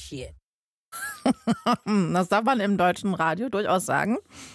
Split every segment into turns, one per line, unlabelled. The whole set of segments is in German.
shit.
Das darf man im deutschen Radio durchaus sagen.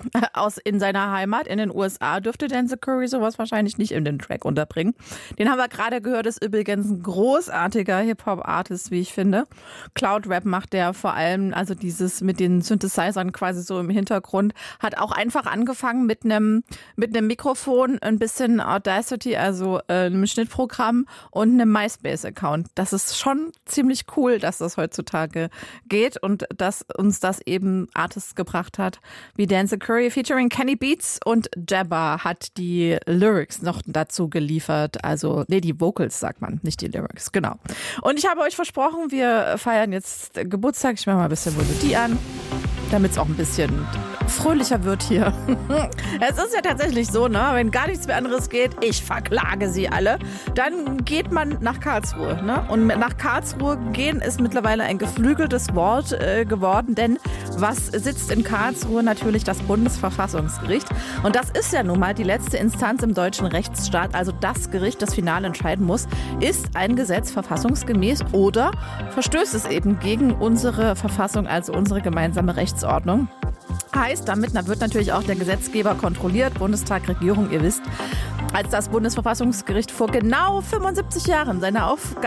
In seiner Heimat in den USA dürfte Denzel Curry sowas wahrscheinlich nicht in den Track unterbringen. Den haben wir gerade gehört, ist übrigens ein großartiger Hip-Hop-Artist, wie ich finde. Cloud-Rap macht der vor allem, also dieses mit den Synthesizern quasi so im Hintergrund, hat auch einfach angefangen mit einem Mikrofon, ein bisschen Audacity, also einem Schnittprogramm und einem MySpace-Account. Das ist schon ziemlich cool, dass das heutzutage geht und dass uns das eben Artists gebracht hat, wie Denzel Curry featuring Kenny Beats, und Jabba hat die Lyrics noch dazu geliefert. Also, die Vocals sagt man, nicht die Lyrics, genau. Und ich habe euch versprochen, wir feiern jetzt Geburtstag. Ich mache mal ein bisschen Melodie an, damit es auch ein bisschen fröhlicher wird hier. Es ist ja tatsächlich so, ne, wenn gar nichts mehr anderes geht, ich verklage sie alle, dann geht man nach Karlsruhe, ne? Und nach Karlsruhe gehen ist mittlerweile ein geflügeltes Wort geworden, denn was sitzt in Karlsruhe? Natürlich das Bundesverfassungsgericht. Und das ist ja nun mal die letzte Instanz im deutschen Rechtsstaat, also das Gericht, das final entscheiden muss, ist ein Gesetz verfassungsgemäß oder verstößt es eben gegen unsere Verfassung, also unsere gemeinsame Rechtsordnung. Heißt, damit wird natürlich auch der Gesetzgeber kontrolliert, Bundestag, Regierung, ihr wisst. Als das Bundesverfassungsgericht vor genau 75 Jahren seine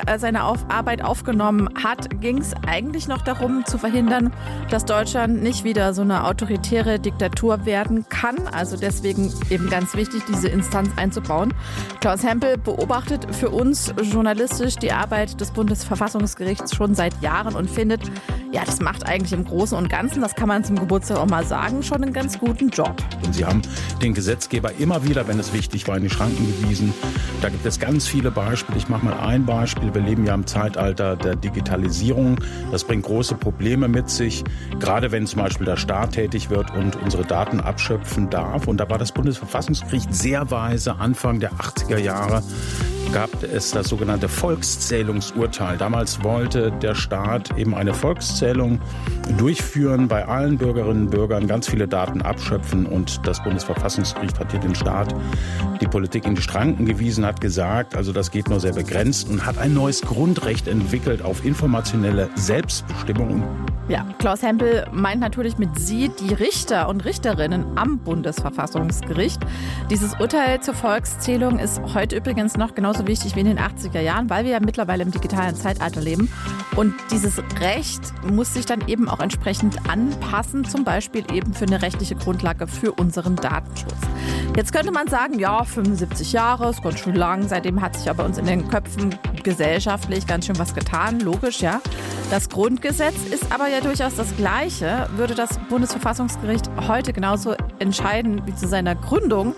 Arbeit aufgenommen hat, ging es eigentlich noch darum zu verhindern, dass Deutschland nicht wieder so eine autoritäre Diktatur werden kann. Also deswegen eben ganz wichtig, diese Instanz einzubauen. Klaus Hempel beobachtet für uns journalistisch die Arbeit des Bundesverfassungsgerichts schon seit Jahren und findet, ja, das macht eigentlich im Großen und Ganzen, das kann man zum Geburtstag auch mal sagen, schon einen ganz guten Job.
Und sie haben den Gesetzgeber immer wieder, wenn es wichtig war, in die Schranken gewiesen. Da gibt es ganz viele Beispiele. Ich mache mal ein Beispiel. Wir leben ja im Zeitalter der Digitalisierung. Das bringt große Probleme mit sich, gerade wenn zum Beispiel der Staat tätig wird und unsere Daten abschöpfen darf. Und da war das Bundesverfassungsgericht sehr weise. Anfang der 80er Jahre gab es das sogenannte Volkszählungsurteil. Damals wollte der Staat eben eine Volkszählung durchführen, bei allen Bürgerinnen und Bürgern ganz viele Daten abschöpfen. Und das Bundesverfassungsgericht hat hier den Staat, die Politik in die Schranken gewiesen, hat gesagt, also das geht nur sehr begrenzt, und hat ein neues Grundrecht entwickelt auf informationelle Selbstbestimmung.
Ja, Klaus Hempel meint natürlich mit Sie die Richter und Richterinnen am Bundesverfassungsgericht. Dieses Urteil zur Volkszählung ist heute übrigens noch genauso wichtig wie in den 80er Jahren, weil wir ja mittlerweile im digitalen Zeitalter leben. Und dieses Recht muss sich dann eben auch entsprechend anpassen, zum Beispiel eben für eine rechtliche Grundlage für unseren Datenschutz. Jetzt könnte man sagen, ja, 75 Jahre, ist ganz schön lang. Seitdem hat sich aber bei uns in den Köpfen gesellschaftlich ganz schön was getan, logisch, ja. Das Grundgesetz ist aber ja durchaus das Gleiche. Würde das Bundesverfassungsgericht heute genauso entscheiden wie zu seiner Gründung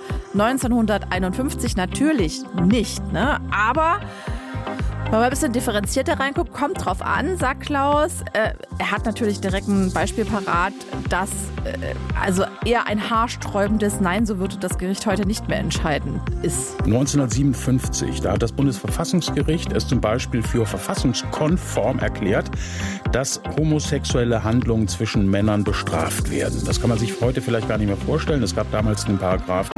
1951? Natürlich nicht, ne? Aber wenn man ein bisschen differenzierter reinguckt, kommt drauf an, sagt Klaus. Er hat natürlich direkt ein Beispiel parat, das also eher ein haarsträubendes Nein, so würde das Gericht heute nicht mehr entscheiden, ist.
1957, da hat das Bundesverfassungsgericht es zum Beispiel für verfassungskonform erklärt, dass homosexuelle Handlungen zwischen Männern bestraft werden. Das kann man sich heute vielleicht gar nicht mehr vorstellen. Es gab damals den Paragraphen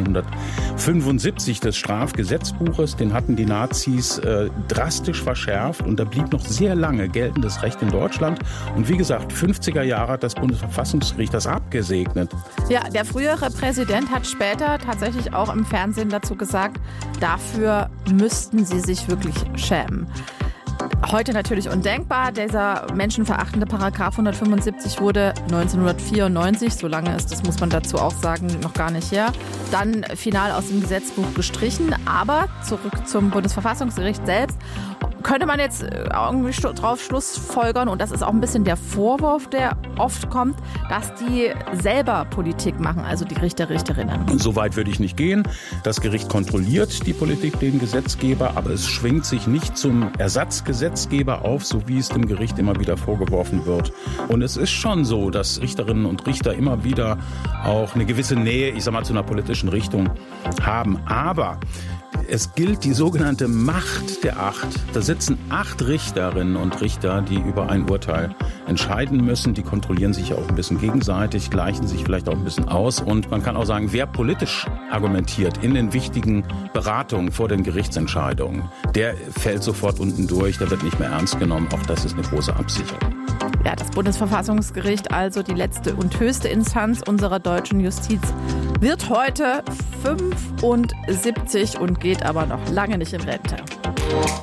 175 des Strafgesetzbuches, den hatten die Nazis drastisch verschärft, und da blieb noch sehr lange geltendes Recht in Deutschland. Und wie gesagt, 50er Jahre hat das Bundesverfassungsgericht das abgesegnet.
Ja, der frühere Präsident hat später tatsächlich auch im Fernsehen dazu gesagt, dafür müssten sie sich wirklich schämen. Heute natürlich undenkbar. Dieser menschenverachtende Paragraph 175 wurde 1994, so lange ist das, muss man dazu auch sagen, noch gar nicht her, dann final aus dem Gesetzbuch gestrichen. Aber zurück zum Bundesverfassungsgericht selbst. Könnte man jetzt irgendwie drauf schlussfolgern, und das ist auch ein bisschen der Vorwurf, der oft kommt, dass die selber Politik machen, also die Richter, Richterinnen.
So weit würde ich nicht gehen. Das Gericht kontrolliert die Politik, den Gesetzgeber, aber es schwingt sich nicht zum Ersatzgesetzgeber auf, so wie es dem Gericht immer wieder vorgeworfen wird. Und es ist schon so, dass Richterinnen und Richter immer wieder auch eine gewisse Nähe, ich sag mal, zu einer politischen Richtung haben. Aber es gilt die sogenannte Macht der Acht. Da sitzen 8 Richterinnen und Richter, die über ein Urteil entscheiden müssen. Die kontrollieren sich ja auch ein bisschen gegenseitig, gleichen sich vielleicht auch ein bisschen aus. Und man kann auch sagen, wer politisch argumentiert in den wichtigen Beratungen vor den Gerichtsentscheidungen, der fällt sofort unten durch, der wird nicht mehr ernst genommen. Auch das ist eine große Absicherung.
Ja, das Bundesverfassungsgericht, also die letzte und höchste Instanz unserer deutschen Justiz, wird heute 75 und geht aber noch lange nicht in Rente.